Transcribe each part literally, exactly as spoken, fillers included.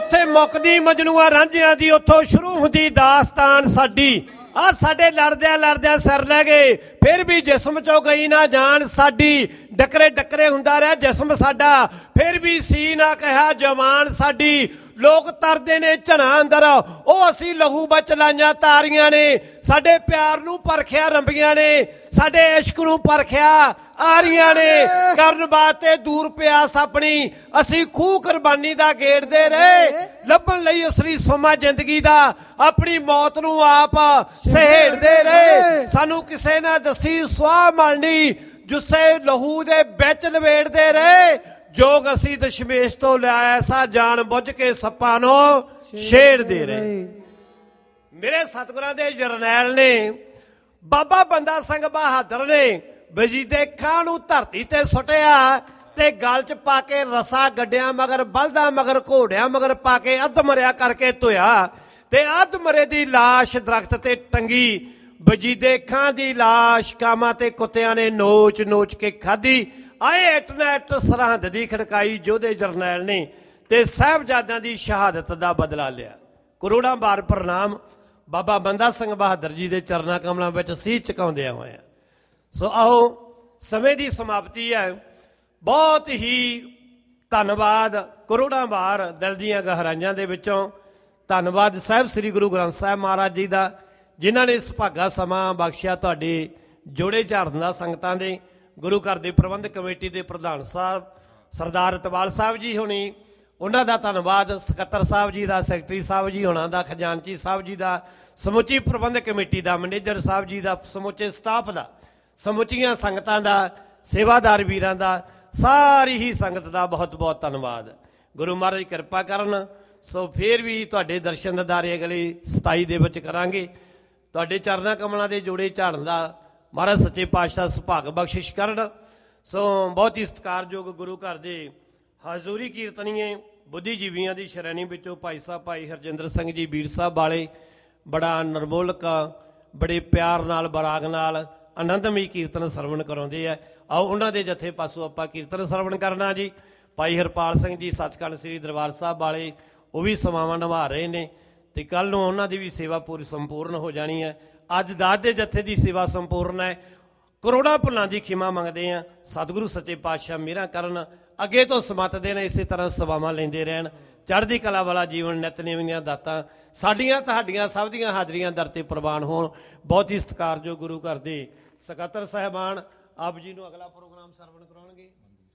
ਜਿੱਥੇ ਮੁੱਕਦੀ ਮਜਨੂਆ ਰਾਂਝਿਆਂ ਦੀ ਉੱਥੋਂ ਸ਼ੁਰੂ ਹੁੰਦੀ ਦਾਸਤਾਨ ਸਾਡੀ। ਆ ਸਾਡੇ ਲੜਦਿਆਂ ਲੜਦਿਆਂ ਸਿਰ ਲੈ ਗਏ, ਫਿਰ ਵੀ ਜਿਸਮ ਚੋਂ ਗਈ ਨਾ ਜਾਨ ਸਾਡੀ। ਡੱਕਰੇ ਡੱਕਰੇ ਹੁੰਦਾ ਰਿਹਾ ਜਿਸਮ ਸਾਡਾ, ਫਿਰ ਵੀ ਸੀ ਨਾ ਕਿਹਾ ਜਵਾਨ ਸਾਡੀ। ਲੋਕ ਤਰਦੇ ਨੇ ਝਣਾ ਅੰਦਰ, ਉਹ ਅਸੀਂ ਲਹੂ ਵਿੱਚ ਲਾਈਆਂ ਤਾਰੀਆਂ ਨੇ। ਸਾਡੇ ਪਿਆਰ ਨੂੰ ਪਰਖਿਆ ਰੰਬੀਆਂ ਨੇ, ਸਾਡੇ ਇਸ਼ਕ ਨੂੰ ਪਰਖਿਆ ਆਰੀਆਂ ਨੇ। ਕਰਨ ਵਾਸਤੇ ਦੂਰ ਪਿਆਸ ਆਪਣੀ ਅਸੀਂ ਖੂਹ ਕੁਰਬਾਨੀ ਦਾ ਗੇੜਦੇ ਰਹੇ। ਲੱਭਣ ਲਈ ਅਸਲੀ ਸਮਾਂ ਜ਼ਿੰਦਗੀ ਦਾ ਆਪਣੀ ਮੌਤ ਨੂੰ ਆਪ ਸਹੇੜਦੇ ਰਹੇ। ਸਾਨੂੰ ਕਿਸੇ ਨੇ ਦੱਸੀ ਸੁਆਹ ਮਲਣੀ, ਜੁੱਸੇ ਲਹੂ ਦੇ ਵਿੱਚ ਲਵੇੜਦੇ ਰਹੇ। ਜੋਗ ਅਸੀਂ ਦਸ਼ਮੇਸ਼ ਤੋਂ ਲਿਆਇਆ ਐਸਾ ਜਾਣ ਬੁੱਝ ਕੇ ਸੱਪਾਂ ਨੂੰ ਛੇੜਦੇ ਰਹੇ। ਮੇਰੇ ਸਤਿਗੁਰਾਂ ਦੇ ਜਰਨੈਲ ਨੇ, ਬਾਬਾ ਬੰਦਾ ਸਿੰਘ ਬਹਾਦਰ ਨੇ ਵਜੀਦੇ ਖਾਂ ਨੂੰ ਧਰਤੀ ਤੇ ਸੁੱਟਿਆ ਤੇ ਗਲ ਚ ਪਾ ਕੇ ਰਸਾ ਗੱਡਿਆਂ ਮਗਰ, ਬਲਦਾਂ ਮਗਰ, ਘੋੜਿਆਂ ਮਗਰ ਪਾ ਕੇ ਅੱਧ ਮਰਿਆ ਕਰਕੇ ਧੋਇਆ ਤੇ ਅੱਧ ਮਰੇ ਦੀ ਲਾਸ਼ ਦਰਖਤ ਤੇ ਟੰਗੀ। ਵਜੀਦੇ ਖਾਂ ਦੀ ਲਾਸ਼ ਕਾਮਾਂ ਤੇ ਕੁੱਤਿਆਂ ਨੇ ਨੋਚ ਨੋਚ ਕੇ ਖਾਧੀ। ਆਏ ਇੱਟ ਨਾ ਇੱਟ ਸਰਹੰਦ ਦੀ ਖੜਕਾਈ ਯੋਧੇ ਜਰਨੈਲ ਨੇ ਤੇ ਸਾਹਿਬਜ਼ਾਦਿਆਂ ਦੀ ਸ਼ਹਾਦਤ ਦਾ ਬਦਲਾ ਲਿਆ। ਕਰੋੜਾਂ ਵਾਰ ਪ੍ਰਣਾਮ ਬਾਬਾ ਬੰਦਾ ਸਿੰਘ ਬਹਾਦਰ ਜੀ ਦੇ ਚਰਨਾਂ ਕਮਲਾਂ ਵਿੱਚ ਸੀਸ ਝੁਕਾਉਂਦਿਆਂ ਹੋਇਆ। ਸੋ ਆਓ, ਸਮੇਂ ਦੀ ਸਮਾਪਤੀ ਹੈ। ਬਹੁਤ ਹੀ ਧੰਨਵਾਦ ਕਰੋੜਾਂ ਵਾਰ ਦਿਲ ਦੀਆਂ ਗਹਿਰਾਈਆਂ ਦੇ ਵਿੱਚੋਂ ਧੰਨਵਾਦ ਸਾਹਿਬ ਸ੍ਰੀ ਗੁਰੂ ਗ੍ਰੰਥ ਸਾਹਿਬ ਮਹਾਰਾਜ ਜੀ ਦਾ, ਜਿਨ੍ਹਾਂ ਨੇ ਸੁਭਾਗਾ ਸਮਾਂ ਬਖਸ਼ਿਆ ਤੁਹਾਡੇ ਜੋੜੇ ਝਾੜਨ ਦਾ ਸੰਗਤਾਂ ਦੇ। ਗੁਰੂ ਘਰ ਦੇ ਪ੍ਰਬੰਧਕ ਕਮੇਟੀ ਦੇ ਪ੍ਰਧਾਨ ਸਾਹਿਬ ਸਰਦਾਰ ਇਤਵਾਲ ਸਾਹਿਬ ਜੀ ਹੋਣੀ, ਉਹਨਾਂ ਦਾ ਧੰਨਵਾਦ। ਸਕੱਤਰ ਸਾਹਿਬ ਜੀ ਦਾ, ਸੈਕਟਰੀ ਸਾਹਿਬ ਜੀ ਹੋਣਾ ਦਾ, ਖਜ਼ਾਨਚੀ ਸਾਹਿਬ ਜੀ ਦਾ, ਸਮੁੱਚੀ ਪ੍ਰਬੰਧਕ ਕਮੇਟੀ ਦਾ, ਮੈਨੇਜਰ ਸਾਹਿਬ ਜੀ ਦਾ, ਸਮੁੱਚੇ ਸਟਾਫ ਦਾ, ਸਮੁੱਚੀਆਂ ਸੰਗਤਾਂ ਦਾ, ਸੇਵਾਦਾਰ ਵੀਰਾਂ ਦਾ, ਸਾਰੀ ਹੀ ਸੰਗਤ ਦਾ ਬਹੁਤ ਬਹੁਤ ਧੰਨਵਾਦ। ਗੁਰੂ ਮਹਾਰਾਜ ਕਿਰਪਾ ਕਰਨ। ਸੋ ਫਿਰ ਵੀ ਤੁਹਾਡੇ ਦਰਸ਼ਨ ਦਿਦਾਰੇ ਅਗਲੇ ਸਤਾਈ ਦੇ ਵਿੱਚ ਕਰਾਂਗੇ। ਤੁਹਾਡੇ ਚਰਨਾਂ ਕਮਲਾਂ ਦੇ ਜੋੜੇ ਝਾੜਨ ਦਾ ਮਹਾਰਾਜ ਸੱਚੇ ਪਾਤਸ਼ਾਹ ਸੁਭਾਗ ਬਖਸ਼ਿਸ਼ ਕਰਨ। ਸੋ ਬਹੁਤ ਹੀ ਸਤਿਕਾਰਯੋਗ ਗੁਰੂ ਘਰ ਦੇ ਹਜ਼ੂਰੀ ਕੀਰਤਨੀਏ ਬੁੱਧੀਜੀਵੀਆਂ ਦੀ ਸ਼੍ਰੇਣੀ ਵਿੱਚੋਂ ਭਾਈ ਸਾਹਿਬ ਭਾਈ ਹਰਜਿੰਦਰ ਸਿੰਘ ਜੀ ਬੀੜ ਸਾਹਿਬ ਵਾਲੇ ਬੜਾ ਨਿਰਮੋਲਕ, ਬੜੇ ਪਿਆਰ ਨਾਲ, ਬਰਾਗ ਨਾਲ ਆਨੰਦਮਈ ਕੀਰਤਨ ਸਰਵਣ ਕਰਾਉਂਦੇ ਆ। ਆਓ ਉਹਨਾਂ ਦੇ ਜਥੇ ਪਾਸੋਂ ਆਪਾਂ ਕੀਰਤਨ ਸਰਵਣ ਕਰਨਾ ਜੀ। ਭਾਈ ਹਰਪਾਲ ਸਿੰਘ ਜੀ ਸੱਚਖੰਡ ਸ੍ਰੀ ਦਰਬਾਰ ਸਾਹਿਬ ਵਾਲੇ, ਉਹ ਵੀ ਸੇਵਾਵਾਂ ਨਿਭਾ ਰਹੇ ਨੇ ਤੇ ਕੱਲ੍ਹ ਨੂੰ ਉਹਨਾਂ ਦੀ ਵੀ ਸੇਵਾ ਪੂਰੀ ਸੰਪੂਰਨ ਹੋ ਜਾਣੀ ਹੈ। ਅੱਜ ਦਾਸ ਦੇ ਜਥੇ ਦੀ ਸੇਵਾ ਸੰਪੂਰਨ ਹੈ। ਕਰੋੜਾਂ ਭੁੱਲਾਂ ਦੀ ਖਿਮਾ ਮੰਗਦੇ ਹਾਂ। ਸਤਿਗੁਰੂ ਸੱਚੇ ਪਾਤਸ਼ਾਹ ਮਿਹਰਾਂ ਕਰਨ, ਅੱਗੇ ਤੋਂ ਸਮੱਤ ਦੇਣ, ਇਸੇ ਤਰ੍ਹਾਂ ਸੇਵਾਵਾਂ ਲੈਂਦੇ ਰਹਿਣ। ਚੜ੍ਹਦੀ ਕਲਾ ਵਾਲਾ ਜੀਵਨ, ਨਿਤਨੇਵੀਆਂ ਦਾਤਾਂ ਸਾਡੀਆਂ ਤੁਹਾਡੀਆਂ ਸਭ ਦੀਆਂ ਹਾਜ਼ਰੀਆਂ ਦਰ 'ਤੇ ਪ੍ਰਵਾਨ ਹੋਣ। ਬਹੁਤ ਹੀ ਸਤਿਕਾਰਯੋਗ ਗੁਰੂ ਘਰ ਦੇ ਸਕੱਤਰ ਸਾਹਿਬਾਨ ਆਪ ਜੀ ਨੂੰ ਅਗਲਾ ਪ੍ਰੋਗਰਾਮ ਸਰਵਣ ਕਰਾਉਣਗੇ।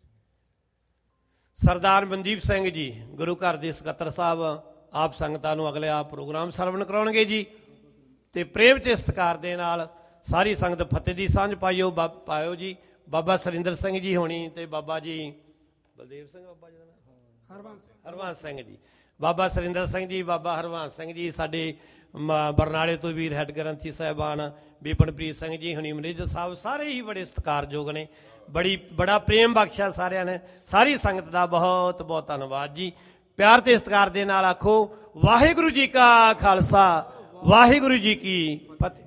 ਸਰਦਾਰ ਮਨਦੀਪ ਸਿੰਘ ਜੀ ਗੁਰੂ ਘਰ ਦੇ ਸਕੱਤਰ ਸਾਹਿਬ ਆਪ ਸੰਗਤਾਂ ਨੂੰ ਅਗਲੇ ਆਪ ਪ੍ਰੋਗਰਾਮ ਸਰਵਣ ਕਰਾਉਣਗੇ ਜੀ। ਤੇ ਪ੍ਰੇਮ ਤੇ ਸਤਿਕਾਰ ਦੇ ਨਾਲ ਸਾਰੀ ਸੰਗਤ ਫਤਿਹ ਦੀ ਸਾਂਝ ਪਾਈਓ ਬਾ ਪਾਇਓ ਜੀ। ਬਾਬਾ ਸੁਰਿੰਦਰ ਸਿੰਘ ਜੀ ਹੋਣੀ ਤੇ ਬਾਬਾ ਜੀ ਬਲਦੇਵ ਸਿੰਘ, ਬਾਬਾ ਜੀ ਦਾ ਹਰਵੰਸ ਹਰਵੰਸ ਸਿੰਘ ਜੀ, ਬਾਬਾ ਸੁਰਿੰਦਰ ਸਿੰਘ ਜੀ, ਬਾਬਾ ਹਰਵੰਸ ਸਿੰਘ ਜੀ, ਸਾਡੇ ਬਰਨਾਲੇ ਤੋਂ ਵੀਰ ਹੈੱਡ ਗ੍ਰੰਥੀ ਸਾਹਿਬਾਨ ਵਿਪਨਪ੍ਰੀਤ ਸਿੰਘ ਜੀ ਹੋਣੀ, ਮੈਨੇਜਰ ਸਾਹਿਬ, ਸਾਰੇ ਹੀ ਬੜੇ ਸਤਿਕਾਰਯੋਗ ਨੇ। ਬੜੀ ਬੜਾ ਪ੍ਰੇਮ ਬਖਸ਼ਿਆ ਸਾਰਿਆਂ ਨੇ। ਸਾਰੀ ਸੰਗਤ ਦਾ ਬਹੁਤ ਬਹੁਤ ਧੰਨਵਾਦ ਜੀ। ਪਿਆਰ ਤੇ ਸਤਿਕਾਰ ਦੇ ਨਾਲ ਆਖੋ ਵਾਹਿਗੁਰੂ ਜੀ ਕਾ ਖਾਲਸਾ, ਵਾਹਿਗੁਰੂ ਜੀ ਕੀ ਫਤਿਹ।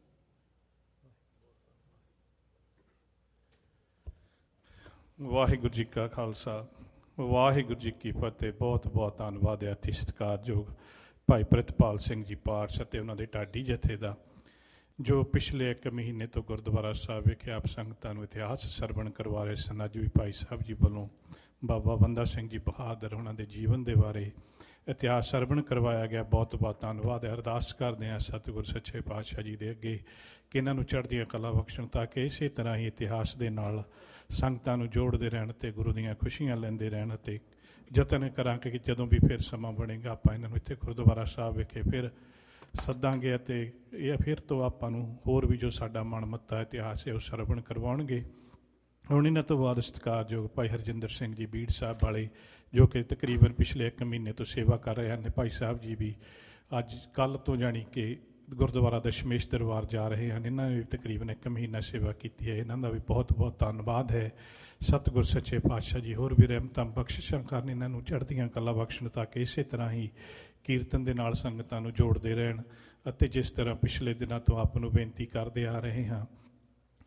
ਵਾਹਿਗੁਰੂ ਜੀ ਕਾ ਖਾਲਸਾ, ਵਾਹਿਗੁਰੂ ਜੀ ਕੀ ਫਤਿਹ। ਬਹੁਤ ਬਹੁਤ ਧੰਨਵਾਦ ਹੈ ਅਤੀ ਸਤਿਕਾਰਯੋਗ ਭਾਈ ਪ੍ਰਿਤਪਾਲ ਸਿੰਘ ਜੀ ਪਾਰਸ ਅਤੇ ਉਹਨਾਂ ਦੇ ਢਾਡੀ ਜਥੇ ਦਾ, ਜੋ ਪਿਛਲੇ ਇੱਕ ਮਹੀਨੇ ਤੋਂ ਗੁਰਦੁਆਰਾ ਸਾਹਿਬ ਵਿਖੇ ਆਪ ਸੰਗਤਾਂ ਨੂੰ ਇਤਿਹਾਸ ਸਰਵਣ ਕਰਵਾ ਰਹੇ ਸਨ। ਅੱਜ ਵੀ ਭਾਈ ਸਾਹਿਬ ਜੀ ਵੱਲੋਂ ਬਾਬਾ ਬੰਦਾ ਸਿੰਘ ਜੀ ਬਹਾਦਰ ਉਹਨਾਂ ਦੇ ਜੀਵਨ ਦੇ ਬਾਰੇ ਇਤਿਹਾਸ ਸਰਵਣ ਕਰਵਾਇਆ ਗਿਆ। ਬਹੁਤ ਬਹੁਤ ਧੰਨਵਾਦ ਹੈ। ਅਰਦਾਸ ਕਰਦੇ ਹਾਂ ਸਤਿਗੁਰ ਸੱਚੇ ਪਾਤਸ਼ਾਹ ਜੀ ਦੇ ਅੱਗੇ ਕਿ ਇਹਨਾਂ ਨੂੰ ਚੜ੍ਹਦੀਆਂ ਕਲਾ ਬਖਸ਼ਣ, ਤਾਂ ਕਿ ਇਸੇ ਤਰ੍ਹਾਂ ਹੀ ਇਤਿਹਾਸ ਦੇ ਨਾਲ ਸੰਗਤਾਂ ਨੂੰ ਜੋੜਦੇ ਰਹਿਣ ਅਤੇ ਗੁਰੂ ਦੀਆਂ ਖੁਸ਼ੀਆਂ ਲੈਂਦੇ ਰਹਿਣ। ਅਤੇ ਯਤਨ ਕਰਾਂਗੇ ਕਿ ਜਦੋਂ ਵੀ ਫਿਰ ਸਮਾਂ ਬਣੇਗਾ ਆਪਾਂ ਇਹਨਾਂ ਨੂੰ ਇੱਥੇ ਗੁਰਦੁਆਰਾ ਸਾਹਿਬ ਵਿਖੇ ਫਿਰ ਸੱਦਾਂਗੇ ਅਤੇ ਇਹ ਫਿਰ ਤੋਂ ਆਪਾਂ ਨੂੰ ਹੋਰ ਵੀ ਜੋ ਸਾਡਾ ਮਨ ਮੱਤਾ ਇਤਿਹਾਸ ਹੈ ਉਹ ਸਰਵਣ ਕਰਵਾਉਣਗੇ। ਹੁਣ ਇਹਨਾਂ ਤੋਂ ਬਾਅਦ ਸਤਿਕਾਰਯੋਗ ਭਾਈ ਹਰਜਿੰਦਰ ਸਿੰਘ ਜੀ ਬੀੜ ਸਾਹਿਬ ਵਾਲੇ, ਜੋ ਕਿ ਤਕਰੀਬਨ ਪਿਛਲੇ ਇੱਕ ਮਹੀਨੇ ਤੋਂ ਸੇਵਾ ਕਰ ਰਹੇ ਹਨ। ਭਾਈ ਸਾਹਿਬ ਜੀ ਵੀ ਅੱਜ ਕੱਲ੍ਹ ਤੋਂ ਜਾਣੀ ਕਿ ਗੁਰਦੁਆਰਾ ਦਸ਼ਮੇਸ਼ ਦਰਬਾਰ ਜਾ ਰਹੇ ਹਨ। ਇਹਨਾਂ ਨੇ ਵੀ ਤਕਰੀਬਨ ਇੱਕ ਮਹੀਨਾ ਸੇਵਾ ਕੀਤੀ ਹੈ। ਇਹਨਾਂ ਦਾ ਵੀ ਬਹੁਤ ਬਹੁਤ ਧੰਨਵਾਦ ਹੈ। ਸਤਿਗੁਰ ਸੱਚੇ ਪਾਤਸ਼ਾਹ ਜੀ ਹੋਰ ਵੀ ਰਹਿਮਤਾਂ ਬਖਸ਼ਿਸ਼ਾਂ ਕਰਨ, ਇਹਨਾਂ ਨੂੰ ਚੜ੍ਹਦੀਆਂ ਕਲਾ ਬਖਸ਼ਣ, ਤਾਂ ਕਿ ਇਸੇ ਤਰ੍ਹਾਂ ਹੀ ਕੀਰਤਨ ਦੇ ਨਾਲ ਸੰਗਤਾਂ ਨੂੰ ਜੋੜਦੇ ਰਹਿਣ। ਅਤੇ ਜਿਸ ਤਰ੍ਹਾਂ ਪਿਛਲੇ ਦਿਨਾਂ ਤੋਂ ਆਪ ਨੂੰ ਬੇਨਤੀ ਕਰਦੇ ਆ ਰਹੇ ਹਾਂ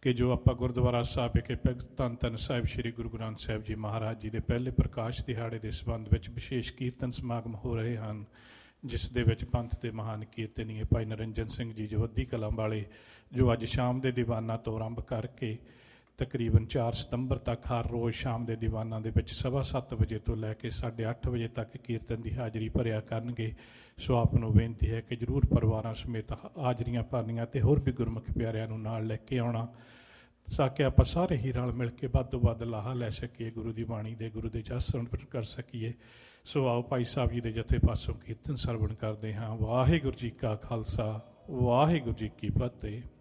ਕਿ ਜੋ ਆਪਾਂ ਗੁਰਦੁਆਰਾ ਸਾਹਿਬ ਵਿਖੇ ਧੰਨ ਧੰਨ ਸਾਹਿਬ ਸ੍ਰੀ ਗੁਰੂ ਗ੍ਰੰਥ ਸਾਹਿਬ ਜੀ ਮਹਾਰਾਜ ਜੀ ਦੇ ਪਹਿਲੇ ਪ੍ਰਕਾਸ਼ ਦਿਹਾੜੇ ਦੇ ਸੰਬੰਧ ਵਿੱਚ ਵਿਸ਼ੇਸ਼ ਕੀਰਤਨ ਸਮਾਗਮ ਹੋ ਰਹੇ ਹਨ, ਜਿਸ ਦੇ ਵਿੱਚ ਪੰਥ ਦੇ ਮਹਾਨ ਕੀਰਤਨੀਏ ਭਾਈ ਨਰਿੰਜਨ ਸਿੰਘ ਜੀ ਜਵੱਦੀ ਕਲਾਂ ਵਾਲੇ, ਜੋ ਅੱਜ ਸ਼ਾਮ ਦੇ ਦੀਵਾਨਾਂ ਤੋਂ ਆਰੰਭ ਕਰਕੇ ਤਕਰੀਬਨ ਚਾਰ ਸਤੰਬਰ ਤੱਕ ਹਰ ਰੋਜ਼ ਸ਼ਾਮ ਦੇ ਦੀਵਾਨਾਂ ਦੇ ਵਿੱਚ ਸਵਾ ਸੱਤ ਵਜੇ ਤੋਂ ਲੈ ਕੇ ਸਾਢੇ ਅੱਠ ਵਜੇ ਤੱਕ ਕੀਰਤਨ ਦੀ ਹਾਜ਼ਰੀ ਭਰਿਆ ਕਰਨਗੇ। ਸੋ ਆਪ ਨੂੰ ਬੇਨਤੀ ਹੈ ਕਿ ਜ਼ਰੂਰ ਪਰਿਵਾਰਾਂ ਸਮੇਤ ਹਾਜ਼ਰੀਆਂ ਭਰਨੀਆਂ ਅਤੇ ਹੋਰ ਵੀ ਗੁਰਮੁਖ ਪਿਆਰਿਆਂ ਨੂੰ ਨਾਲ ਲੈ ਕੇ ਆਉਣਾ, ਤਾਂ ਕਿ ਆਪਾਂ ਸਾਰੇ ਹੀ ਰਲ ਮਿਲ ਕੇ ਵੱਧ ਤੋਂ ਵੱਧ ਲਾਹਾ ਲੈ ਸਕੀਏ, ਗੁਰੂ ਦੀ ਬਾਣੀ ਦੇ, ਗੁਰੂ ਦੇ ਜਸ ਸਰਵਣ ਕਰ ਸਕੀਏ। ਸੋ ਆਓ ਭਾਈ ਸਾਹਿਬ ਜੀ ਦੇ ਜਥੇ ਪਾਸੋਂ ਕੀਰਤਨ ਸਰਵਣ ਕਰਦੇ ਹਾਂ। ਵਾਹਿਗੁਰੂ ਜੀ ਕਾ ਖਾਲਸਾ, ਵਾਹਿਗੁਰੂ ਜੀ ਕੀ ਫਤਿਹ।